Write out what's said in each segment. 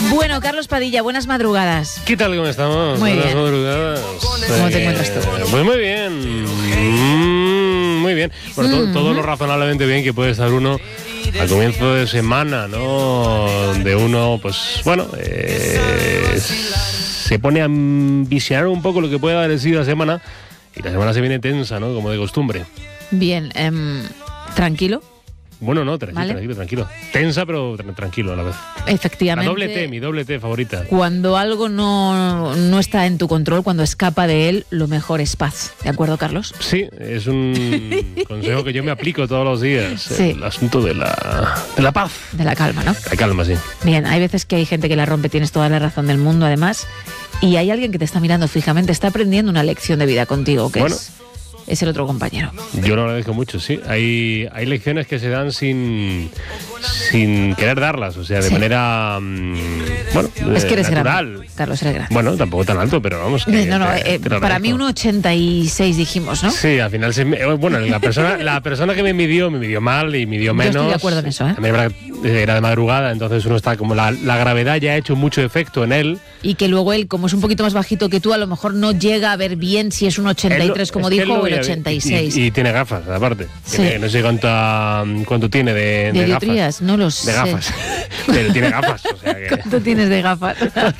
Bueno, Carlos Padilla, buenas madrugadas. ¿Qué tal? ¿Cómo estamos? Muy buenas bien. madrugadas. ¿Cómo te encuentras tú? Pues muy bien. Muy bien. Bueno, todo lo razonablemente bien que puede estar uno al comienzo de semana, ¿no? Donde uno, pues, bueno, se pone a visionar un poco lo que puede haber sido la semana. Y la semana se viene tensa, ¿no? Como de costumbre. Bien, tranquilo. Bueno, no, ¿Vale? tranquilo. Tensa, pero tranquilo a la vez. Efectivamente. Mi doble T favorita. Cuando algo no está en tu control, cuando escapa de él, lo mejor es paz. ¿De acuerdo, Carlos? Sí, es un consejo que yo me aplico todos los días. Sí. El asunto de la paz. De la calma, ¿no? La calma, sí. Bien, hay veces que hay gente que la rompe, tienes toda la razón del mundo, además, y hay alguien que te está mirando fijamente, está aprendiendo una lección de vida contigo, que Bueno. es el otro compañero. Yo lo agradezco mucho, sí. Hay lecciones que se dan sin querer darlas, o sea, de Sí. manera, bueno, Es que eres natural. grande, Carlos, eres grande. Bueno, tampoco tan alto, pero vamos. No, te lo para mí agradezco. 1,86 dijimos, ¿no? Sí, al final bueno, la persona que me midió mal y midió menos. Yo estoy de acuerdo en eso, ¿eh? También era de madrugada, entonces uno está como la gravedad ya ha hecho mucho efecto en él. Y que luego él, como es un poquito más bajito que tú, a lo mejor no llega a ver bien si es un 83, como Es que él dijo, lo o el veía bien. 86. Y tiene gafas, aparte. Sí. No sé cuánto tiene de ¿De gafas. dioptrías? No lo sé. De gafas. Pero tiene gafas, o sea que... ¿Cuánto tienes de gafas?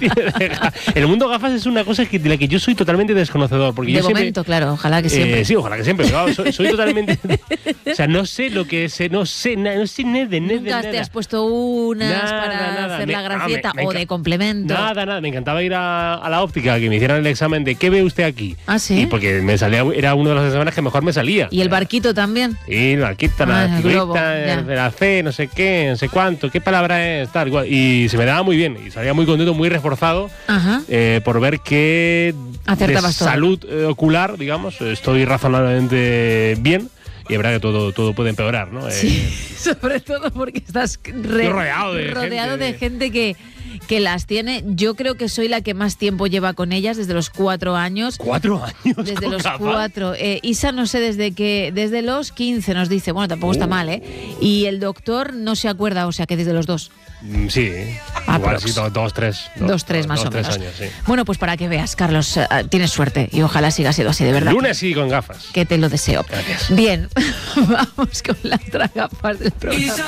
El mundo gafas es una cosa de la que yo soy totalmente desconocedor. Porque De yo siempre, momento, claro, ojalá que siempre. sí, ojalá que siempre. Pero claro, soy totalmente... O sea, no sé lo que es... No sé nada de Nunca te has puesto unas Nada, para nada. hacer la gracieta o de complemento. Nada. Me encantaba ir a la óptica, que me hicieran el examen de ¿qué ve usted aquí? Ah, ¿sí? Y porque me salía, era uno de los exámenes que mejor me salía. ¿Y el barquito también? Y la barquita, Ah, la el globo, figurita, ya. de la C, no sé qué, no sé cuánto, qué palabra es, tal, igual. Y se me daba muy bien. Y salía muy contento, muy reforzado Ajá. por ver que Acertabas de todo. salud ocular, digamos, estoy razonablemente bien. Y es verdad que todo puede empeorar, ¿no? Sí, sobre todo porque estás rodeado de gente que las tiene. Yo creo que soy la que más tiempo lleva con ellas, desde los 4 años. 4 años. Desde con los gafas. 4. Isa no sé desde los 15 nos dice, bueno, tampoco está mal, ¿eh? Y el doctor no se acuerda, o sea que desde los 2. Sí, igual Aprox. sí, 2, 3. 2, 3 más o 3 menos. años, sí. Bueno, pues para que veas, Carlos, tienes suerte y ojalá siga siendo así, de verdad. Lunes sí con gafas. Que te lo deseo. Gracias. Bien, vamos con las tragapas del programa.